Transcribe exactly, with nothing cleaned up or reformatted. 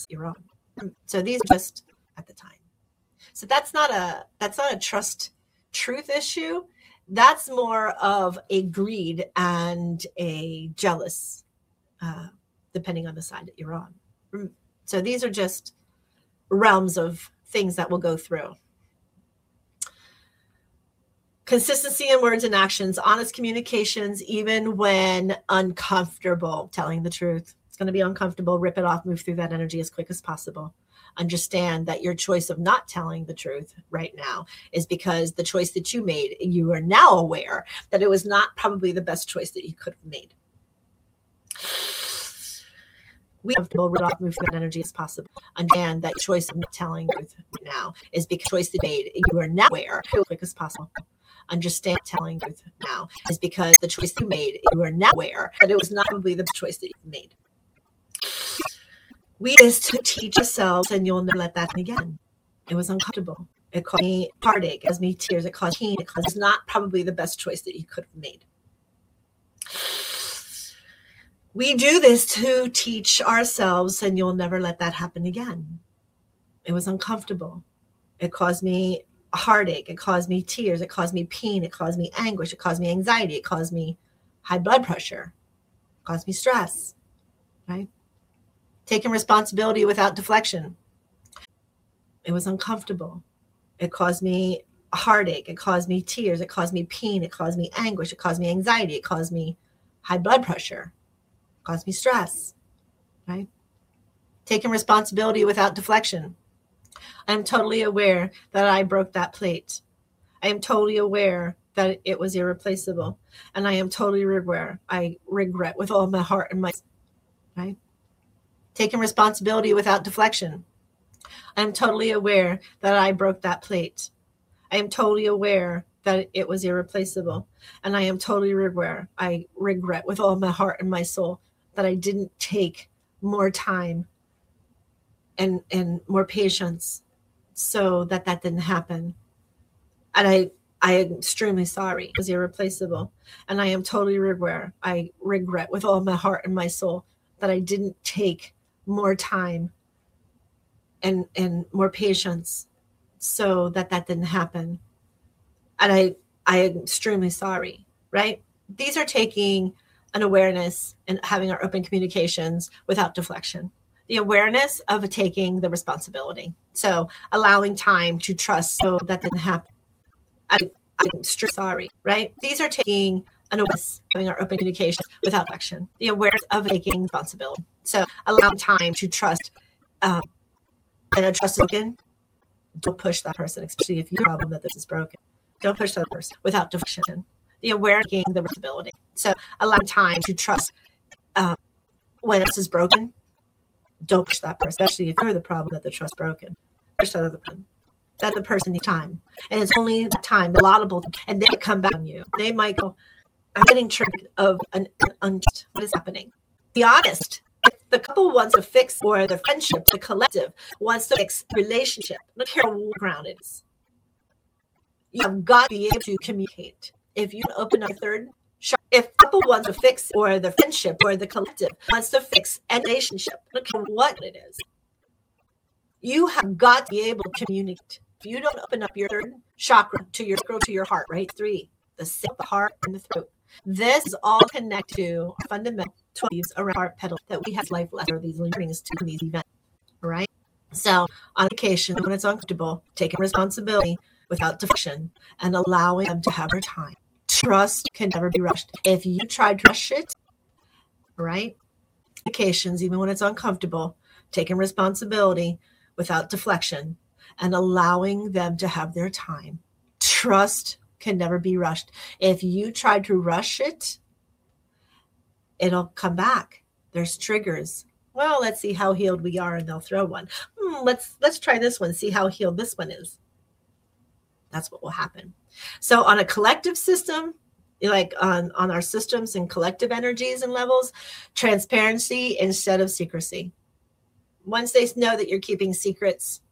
you're on. So these are just at the time. So that's not a that's not a trust truth issue. That's more of a greed and a jealous, uh, depending on the side that you're on. So these are just realms of things that will go through. Consistency in words and actions, honest communications, even when uncomfortable, telling the truth. It's going to be uncomfortable. Rip it off, move through that energy as quick as possible. Understand that your choice of not telling the truth right now is because the choice that you made, you are now aware that it was not probably the best choice that you could have made. We have to rip it off, move through that energy as possible. Understand that choice of not telling the truth right now is because the choice that you made, you are now aware as quick as possible. Understand telling the truth now is because the choice you made, you are now aware that it was not probably the best choice that you made. We is to teach ourselves, and you'll never let that happen again. It was uncomfortable. It caused me heartache, it caused me tears, it caused pain, it caused not probably the best choice that you could have made. We do this to teach ourselves, and you'll never let that happen again. It was uncomfortable. It caused me heartache, it caused me tears, it caused me pain, it caused me anguish, it caused me anxiety, it caused me high blood pressure, it caused me stress, right? Taking responsibility without deflection. It was uncomfortable. It caused me heartache, it caused me tears, it caused me pain, it caused me anguish, it caused me anxiety, it caused me high blood pressure, it caused me stress, right? Taking responsibility without deflection. I am totally aware that I broke that plate. I am totally aware that it was irreplaceable. And I am totally aware. I regret with all my heart and my, right? Taking responsibility without deflection. I am totally aware that I broke that plate. I am totally aware that it was irreplaceable. And I am totally aware. I regret with all my heart and my soul that I didn't take more time and, and more patience so that that didn't happen. And I, I am extremely sorry. It was irreplaceable. And I am totally aware. I regret with all my heart and my soul that I didn't take more time and, and more patience so that that didn't happen. And I, I am extremely sorry, right? These are taking an awareness and having our open communications without deflection. The awareness of taking the responsibility. So allowing time to trust so that didn't happen. I, I'm extremely sorry, right? These are taking an awareness, having our open communication without deflection. The awareness of taking responsibility. So allowing time to trust. Um, and a trust is broken. Don't push that person, especially if you have a problem that this is broken. Don't push that person without deflection. The awareness of taking the responsibility. So allowing time to trust. Um, when this is broken. Don't push that person, especially if you're the problem that the trust broken. Push that other person. That the person needs time. And it's only the time, the laudable, and they come back on you. They might go, I'm getting triggered of an, an unjust. What is happening? Be honest. If the couple wants to fix, or the friendship, the collective wants to fix the relationship, I don't care what ground it is. You have got to be able to communicate. If you open up a third, if a couple wants to fix, or the friendship or the collective wants to fix a relationship, I don't care what it is, you have got to be able to communicate. If you don't open up your third chakra to your throat, to your heart, right? Three, the sixth, the heart, and the throat. This is all connected to fundamental twelve around our pedal that we have life left or these learnings to these events, right? So on occasion, when it's uncomfortable, taking responsibility without deflection and allowing them to have their time. Trust can never be rushed. If you try to rush it, right? Occasions, even when it's uncomfortable, taking responsibility without deflection and allowing them to have their time. Trust can never be rushed. If you try to rush it, it'll come back. There's triggers. Well, let's see how healed we are, and they'll throw one. Hmm, let's let's try this one, see how healed this one is. That's what will happen. So on a collective system, like on, on our systems and collective energies and levels, transparency instead of secrecy. Once they know that you're keeping secrets,